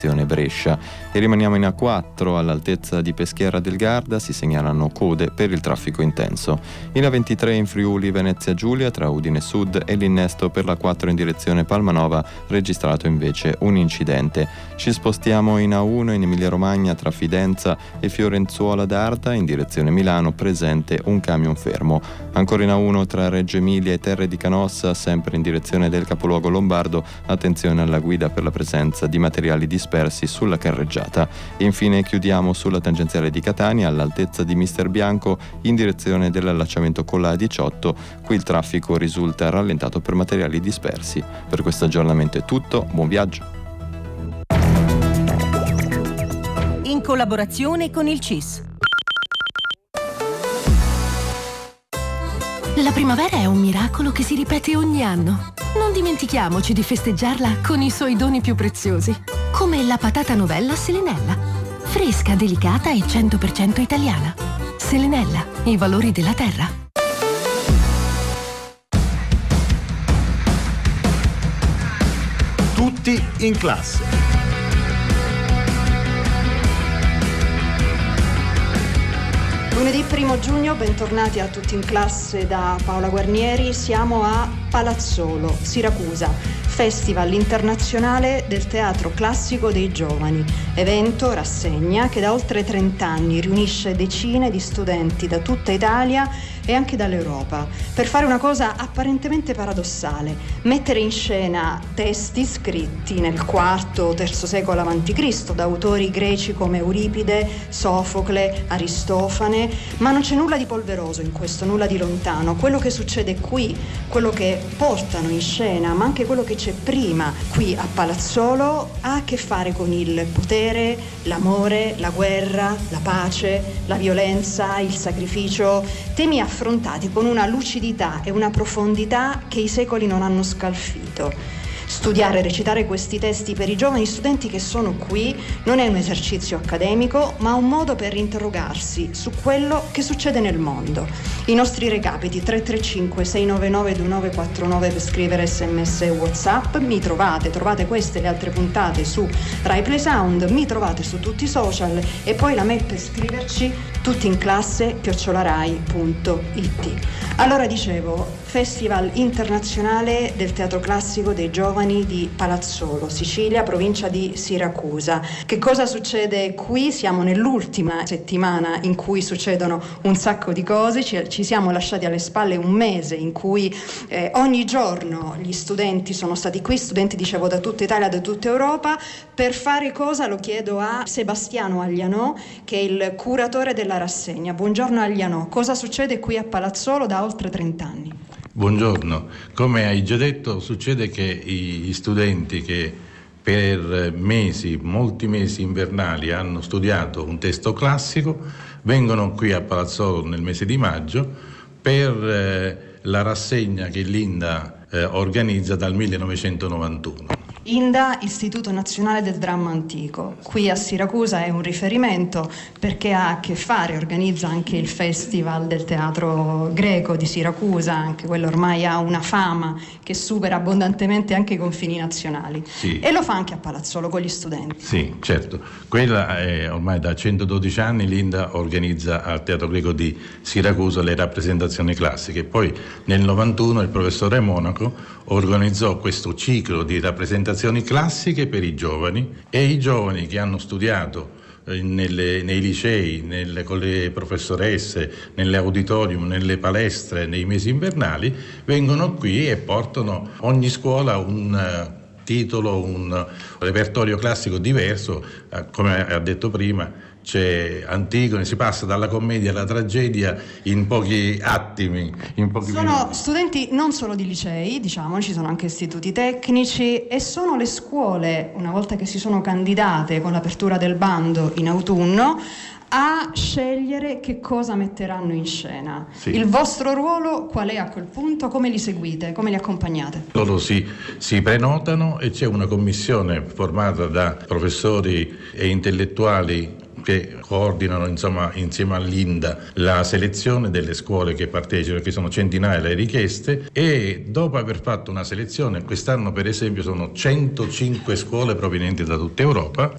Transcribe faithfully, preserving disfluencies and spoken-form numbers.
Brescia. E rimaniamo in A quattro, all'altezza di Peschiera del Garda si segnalano code per il traffico intenso. In A ventitré in Friuli Venezia Giulia tra Udine Sud e l'innesto per l'A quattro in direzione Palmanova, registrato invece un incidente. Ci spostiamo in A uno in Emilia Romagna tra Fidenza e Fiorenzuola d'Arda in direzione Milano, presente un camion fermo. Ancora in A uno tra Reggio Emilia e Terre di Canossa, sempre in direzione del capoluogo lombardo, attenzione alla guida per la presenza di materiali dispersi sulla carreggiata. E infine chiudiamo sulla tangenziale di Catania all'altezza di Mister Bianco in direzione dell'allacciamento con la A diciotto. Qui il traffico risulta rallentato per materiali dispersi. Per questo aggiornamento è tutto, buon viaggio. In collaborazione con il C I S. La primavera è un miracolo che si ripete ogni anno. Non dimentichiamoci di festeggiarla con i suoi doni più preziosi, come la patata novella Selenella. Fresca, delicata e cento per cento italiana. Selenella, i valori della terra. Tutti in classe. Lunedì primo giugno, bentornati a Tutti in classe da Paola Guarnieri. Siamo a Palazzolo, Siracusa, Festival internazionale del teatro classico dei giovani, evento, rassegna che da oltre trenta anni riunisce decine di studenti da tutta Italia e anche dall'Europa, per fare una cosa apparentemente paradossale: mettere in scena testi scritti nel quarto o terzo secolo avanti Cristo da autori greci come Euripide, Sofocle, Aristofane. Ma non c'è nulla di polveroso in questo, nulla di lontano. Quello che succede qui, quello che portano in scena, ma anche quello che c'è prima qui a Palazzolo, ha a che fare con il potere, l'amore, la guerra, la pace, la violenza, il sacrificio, temi affrontati con una lucidità e una profondità che i secoli non hanno scalfito. Studiare e recitare questi testi per i giovani studenti che sono qui non è un esercizio accademico, ma un modo per interrogarsi su quello che succede nel mondo. I nostri recapiti: tre tre cinque sei nove nove due nove quattro nove per scrivere sms e whatsapp. Mi trovate, trovate queste e le altre puntate su Rai Play Sound, mi trovate su tutti i social, e poi la mail per scriverci tuttiinclasse chiocciola rai punto it. Allora, dicevo, Festival internazionale del teatro classico dei giovani di Palazzolo, Sicilia, provincia di Siracusa. Che cosa succede qui? Siamo nell'ultima settimana in cui succedono un sacco di cose. Ci, ci siamo lasciati alle spalle un mese in cui eh, ogni giorno gli studenti sono stati qui, studenti, dicevo, da tutta Italia, da tutta Europa. Per fare cosa? Lo chiedo a Sebastiano Aglianò, che è il curatore della rassegna. Buongiorno Aglianò, cosa succede qui a Palazzolo da oltre trenta anni? Buongiorno, come hai già detto, succede che gli studenti che per mesi, molti mesi invernali hanno studiato un testo classico vengono qui a Palazzolo nel mese di maggio per eh, la rassegna che l'Inda eh, organizza dal millenovecentonovantuno. Inda, Istituto Nazionale del Dramma Antico. Qui a Siracusa è un riferimento perché ha a che fare, organizza anche il Festival del Teatro Greco di Siracusa, anche quello ormai ha una fama che supera abbondantemente anche i confini nazionali. Sì. E lo fa anche a Palazzolo con gli studenti. Sì, certo. Quella è ormai da centododici anni l'Inda organizza al Teatro Greco di Siracusa le rappresentazioni classiche. Poi nel novantuno il professore Monaco organizzò questo ciclo di rappresentazioni classiche per i giovani, e i giovani che hanno studiato nelle, nei licei, nelle, con le professoresse, nelle auditorium, nelle palestre, nei mesi invernali, vengono qui e portano ogni scuola un uh, titolo, un repertorio classico diverso. Uh, come ha detto prima, c'è Antigone, si passa dalla commedia alla tragedia in pochi attimi, in pochi Sono minuti. studenti non solo di licei, diciamo, ci sono anche istituti tecnici, e sono le scuole, una volta che si sono candidate con l'apertura del bando in autunno, a scegliere che cosa metteranno in scena. Sì. Il vostro ruolo qual è a quel punto? Come li seguite? Come li accompagnate? Loro si, si prenotano e c'è una commissione formata da professori e intellettuali che coordinano, insomma, insieme all'Inda la selezione delle scuole che partecipano, che sono centinaia le richieste, e dopo aver fatto una selezione, quest'anno per esempio sono centocinque scuole provenienti da tutta Europa,